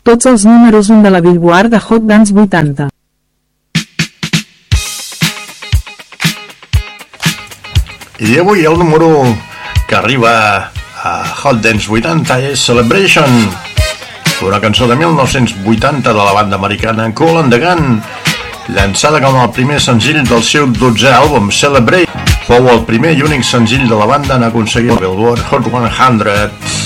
tots els números 1 de la Billboard de Hot Dance 80. I avui el número que arriba a Hot Dance 80 és Celebration, una cançó de 1980 de la banda americana Kool and the Gang, llançada com el primer senzill del seu 12è àlbum Celebrate. Fou el primer i únic senzill de la banda en aconseguir el Billboard Hot 100.